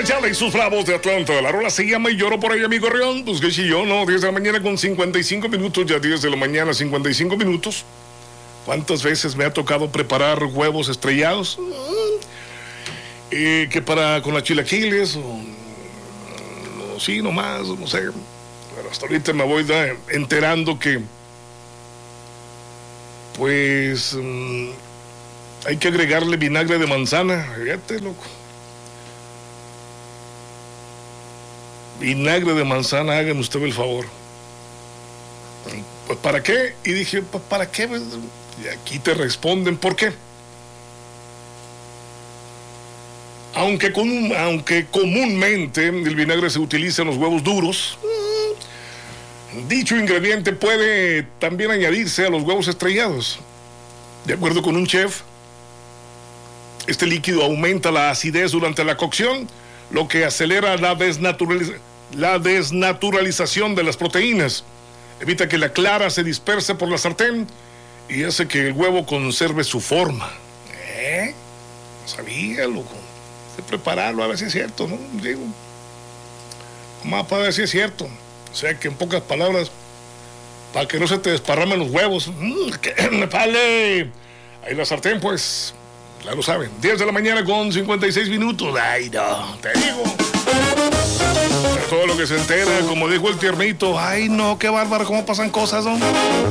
Ayala y sus Bravos de Atlanta. La rola se llama Y lloro por ella, mi gorrión. Pues que si yo, ¿no? 10 de la mañana con 55 minutos, ya 10 de la mañana, 55 minutos. ¿Cuántas veces me ha tocado preparar huevos estrellados? Que con las chilaquiles, o sí, nomás, no sé. Pero hasta ahorita me voy enterando que, pues, hay que agregarle vinagre de manzana. Fíjate, loco. Vinagre de manzana, háganme usted el favor. Pues, ¿para qué? Y dije, pues, ¿para qué? Y aquí te responden, ¿por qué? Aunque comúnmente el vinagre se utiliza en los huevos duros, dicho ingrediente puede también añadirse a los huevos estrellados. De acuerdo con un chef, este líquido aumenta la acidez durante la cocción, lo que acelera la desnaturalización de las proteínas, evita que la clara se disperse por la sartén y hace que el huevo conserve su forma. No sabía, loco. De prepararlo, a ver si es cierto, ¿no? Digo, más para ver si es cierto. O sea, que en pocas palabras, para que no se te desparramen los huevos. ¡Vale! Ahí la sartén, pues, ya lo saben. 10 de la mañana con 56 minutos. Ay, no, te digo. Todo lo que se entera, como dijo el tiernito. Ay, no, qué bárbaro, cómo pasan cosas, ¿no?